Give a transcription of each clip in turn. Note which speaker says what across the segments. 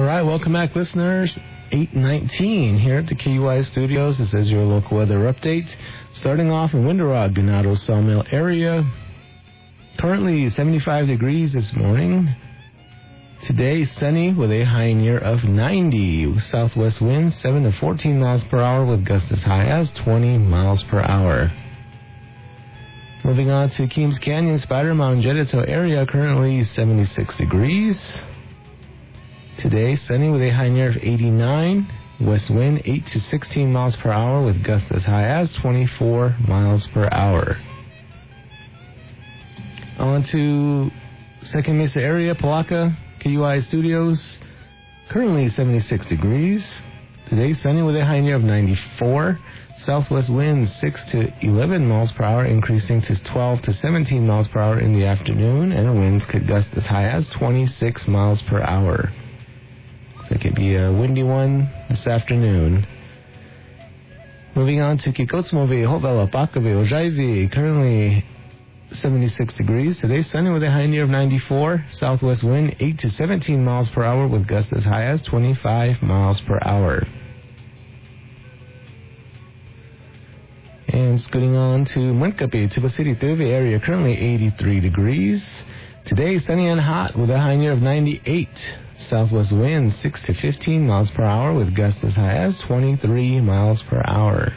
Speaker 1: right, welcome back, listeners. 8:19 here at the KUI studios. This is your local weather update. Starting off in Window Rock, Ganado Sawmill area. Currently 75 degrees this morning. Today, sunny with a high near of 90. Southwest winds 7 to 14 miles per hour with gusts as high as 20 miles per hour. Moving on to Keams Canyon, Spider Mountain, Jedito area. Currently 76 degrees. Today, sunny with a high near of 89. West wind 8 to 16 miles per hour with gusts as high as 24 miles per hour. On to Second Mesa area, Palaca, KUI Studios. Currently 76 degrees. Today, sunny with a high near of 94. Southwest winds 6 to 11 miles per hour, increasing to 12 to 17 miles per hour in the afternoon, and winds could gust as high as 26 miles per hour. So it could be a windy one this afternoon. Moving on to Kikotsmove, Hovela, Pakave, Ojaivi. Currently 76 degrees. Today, sunny with a high near of 94. Southwest wind 8 to 17 miles per hour with gusts as high as 25 miles per hour. And scooting on to Muenkapi, Tuba City, Tuve area. Currently 83 degrees. Today, sunny and hot with a high near of 98. Southwest wind 6 to 15 miles per hour with gusts as high as 23 miles per hour.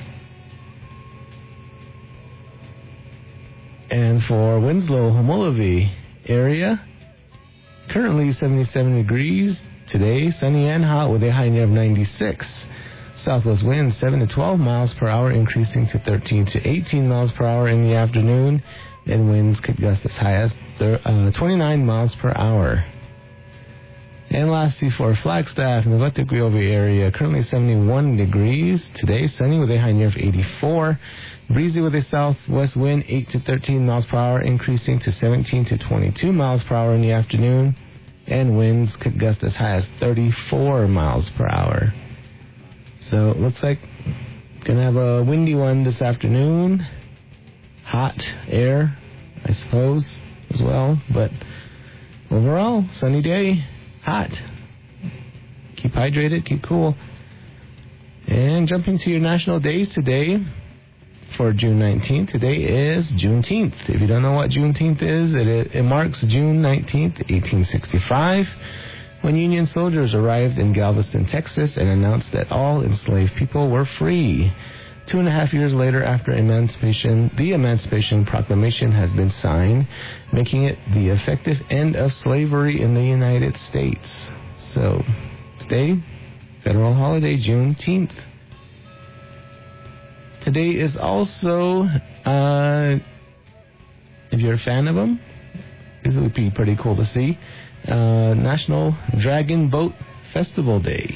Speaker 1: And for Winslow, Homolovi area, currently 77 degrees. Today, sunny and hot with a high near of 96. Southwest wind 7 to 12 miles per hour, increasing to 13 to 18 miles per hour in the afternoon, and winds could gust as high as 29 miles per hour. And lastly, for Flagstaff in the Watakuyovi area, currently 71 degrees. Today, sunny with a high near of 84. Breezy with a southwest wind 8 to 13 miles per hour, increasing to 17 to 22 miles per hour in the afternoon, and winds could gust as high as 34 miles per hour. So it looks like gonna have a windy one this afternoon. Hot air, I suppose, as well. But overall, sunny day, hot. Keep hydrated, keep cool. And jumping to your national days today for June 19th. Today is Juneteenth. If you don't know what Juneteenth is, it marks June 19th, 1865. When Union soldiers arrived in Galveston, Texas, and announced that all enslaved people were free. 2.5 years later, after emancipation, the Emancipation Proclamation has been signed, making it the effective end of slavery in the United States. So, today, federal holiday, Juneteenth. Today is also, if you're a fan of them, this would be pretty cool to see, National Dragon Boat Festival Day.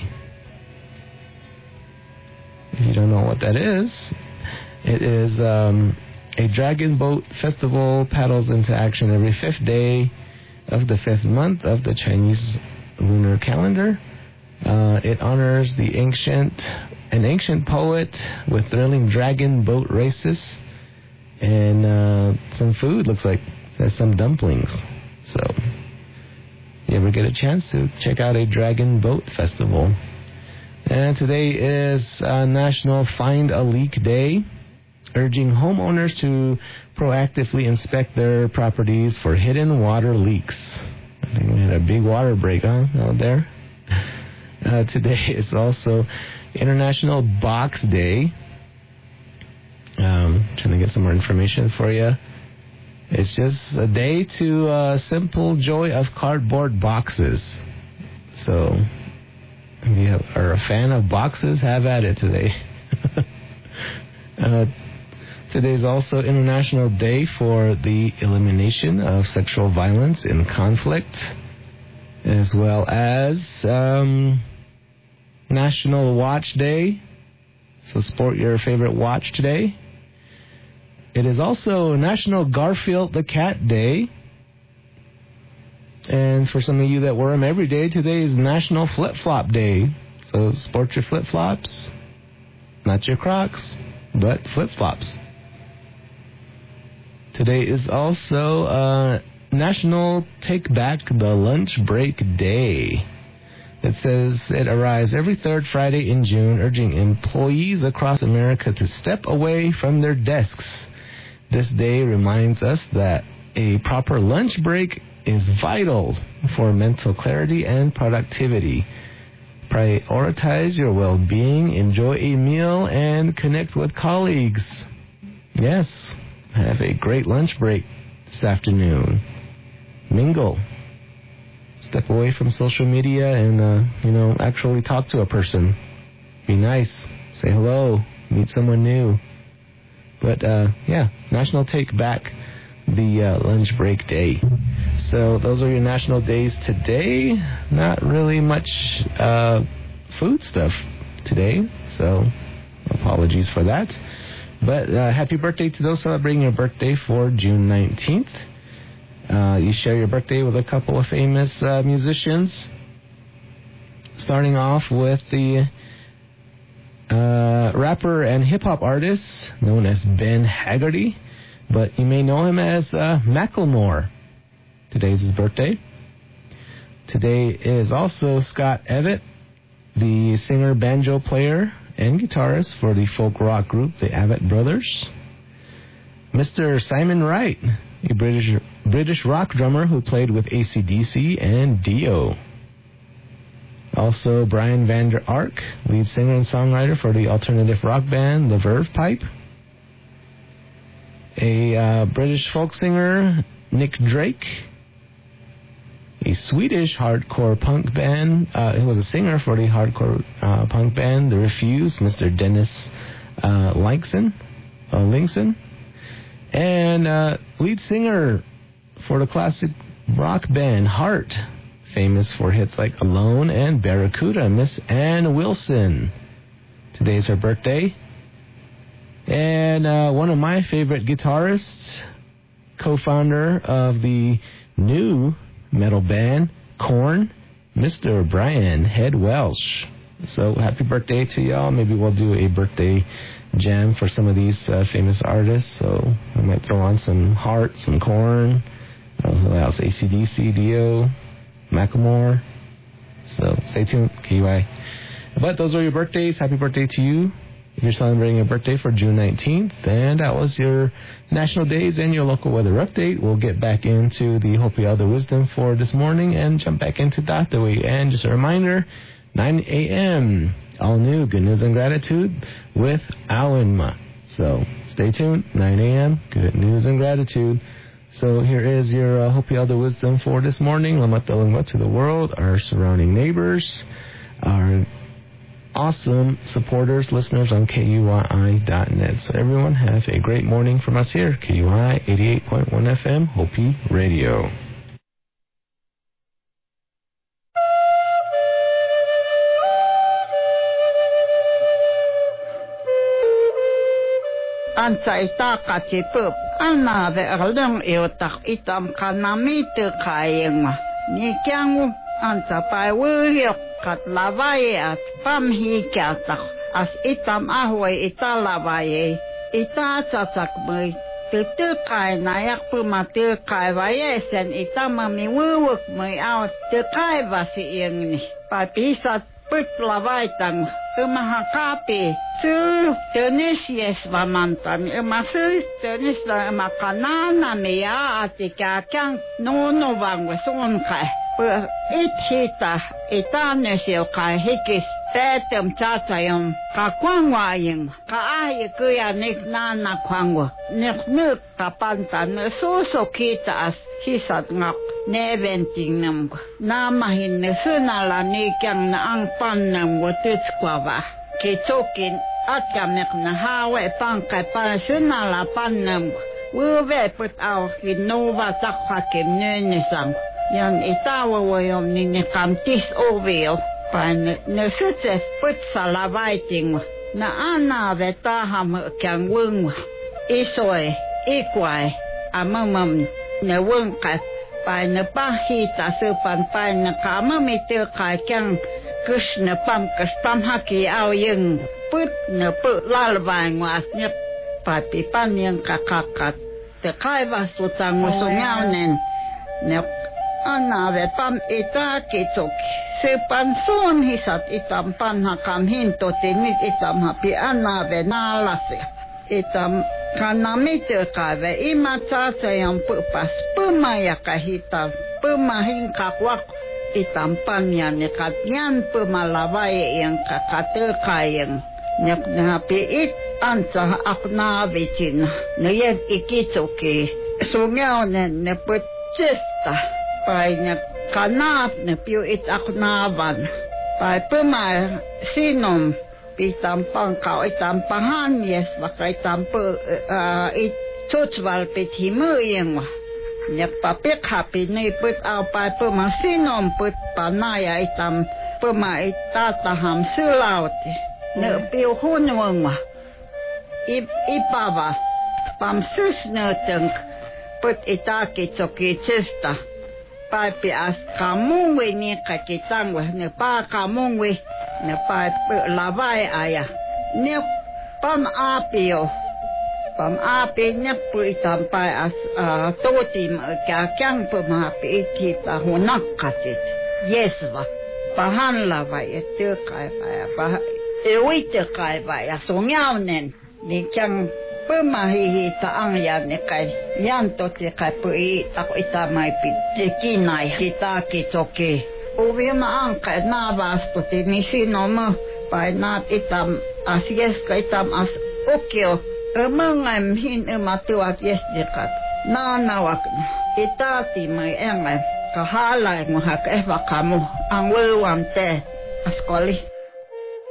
Speaker 1: If you don't know what that is, it is a dragon boat festival paddles into action every 5th day of the 5th month of the Chinese lunar calendar. It honors an ancient poet with thrilling dragon boat races and some food. Looks like it says some dumplings. So, you ever get a chance to check out a dragon boat festival? And today is National Find a Leak Day, urging homeowners to proactively inspect their properties for hidden water leaks. I think we had a big water break out there. Today is also International Box Day. Trying to get some more information for you. It's just a day to simple joy of cardboard boxes. So, if you are a fan of boxes, have at it today. Today's also International Day for the Elimination of Sexual Violence in Conflict, as well as National Watch Day. So sport your favorite watch today. It is also National Garfield the Cat Day. And for some of you that wear them every day, today is National Flip-Flop Day. So sport your flip-flops. Not your Crocs, but flip-flops. Today is also National Take Back the Lunch Break Day. It says it arrives every third Friday in June, urging employees across America to step away from their desks. This day reminds us that a proper lunch break is vital for mental clarity and productivity. Prioritize your well-being, enjoy a meal, and connect with colleagues. Yes, have a great lunch break this afternoon. Mingle. Step away from social media and, actually talk to a person. Be nice. Say hello. Meet someone new. But, National Take Back the lunch break day. So those are your national days today. Not really much food stuff today, so apologies for that. But happy birthday to those celebrating your birthday for June 19th. You share your birthday with a couple of famous musicians. Starting off with the rapper and hip-hop artist known as Ben Haggerty, but you may know him as Macklemore. Today's his birthday. Today is also Scott Evett, the singer, banjo player, and guitarist for the folk rock group, the Avett Brothers. Mr. Simon Wright, a British rock drummer who played with AC/DC and Dio. Also, Brian Vander Ark, lead singer and songwriter for the alternative rock band The Verve Pipe. A British folk singer, Nick Drake. A Swedish hardcore punk band. He was a singer for the hardcore punk band The Refused, Mr. Dennis Lyngson. And lead singer for the classic rock band Heart, famous for hits like Alone and Barracuda, Miss Ann Wilson. Today's her birthday. And one of my favorite guitarists, co-founder of the new metal band Korn, Mr. Brian Head Welsh. So happy birthday to y'all. Maybe we'll do a birthday jam for some of these famous artists. So I might throw on some Heart, some Korn, who else? AC/DC, Dio, Macklemore. So stay tuned, KUI. But those are your birthdays. Happy birthday to you. If you're celebrating your birthday for June 19th, then that was your national days and your local weather update. We'll get back into the Hopi Elder Wisdom for this morning and jump back into Datawi. And just a reminder, 9 a.m., all new Good News and Gratitude with Awenma. So stay tuned, 9 a.m., Good News and Gratitude. So here is your Hopi Elder Wisdom for this morning. Lamat Dalangwa to the world, our surrounding neighbors, our awesome supporters, listeners on KUII.net. So everyone have a great morning from us here, KUI 88.1 FM, Hopi Radio.
Speaker 2: Ansa itaka tipup, ana ve erlung iotak itam kanami te kayengma. Ni kyangu ansa pai wuyok kat lavaye at pamhi kyatak. As itam ahway italavaye, ita tsatak may te kay nayak pumate kay vaye sen itam mi wuyok may out te kay vasi yengni. Papisat put lavay tang. Mahakapi, su tenis yes vamantan, su tenis la makanana mea atikakyang no bang wasun kai. It hita itanesio kai hikis tetem tatayom kakwangwaying kaahi kuya nik nana kwangwa nik kapantan suso kita as hisat ngak neventing nam namahin sunala nikyang na ang pannam watutskwawa kitokin atyamek na hawe pangkay pa sunala pannam wuve put aw kinova takhakim nenisang yan itawa wayom ninikamtis oveo pan nesutse put salavaiting na ana vetaham kyang wung isoy ikwai amamam ne wung kat pa na pahita supan pa na kama mitir ka kyang kush na pam haki aw yung put na put lalabay was niya papipan yung kakakat te kay vasutang musungaw nen na ana ve pam ita kitok sepanson hisat itam panhakam hintotinit itam hapi anave nalase itam kanamite kave imatsa yang pupas pemaya kahita pemahin kakwak itam panyan katyan pemalawai yang kakate kayeng nyak hapi it ansa aknave chin nayeg ikitsoke sungyaw ne putchesta painya kanat ne piu it aknavan pai pema sinom pitam pangkau itam pahan yes bakai tampe it tutswal petimu yang nyak papek hapi ne put au pai pema sinom put panaya itam pema itata ham sulaut ne piu hunwang ipava pam sus ne teng put itaki tsoki chesta pai as kamungwe ni kakitangwe ne pa kamungwe ne pai lavai aya ne pam apio ne puitam pai as totim kyang pam api kita hunakatit yesva pahan lavai ete kai pa ewite kai pa songyaunen ni kyang pemahihi taang yan ne kai yanto te kai pui tako ita mai pi kinai kita kitoke uvi maang kai navas puti misinoma pai nat itam asies kai itam as okyo emangam hin ematuat yes dekat nanawak itati mai engai kahalai mohak evakamu ang wewam te askoli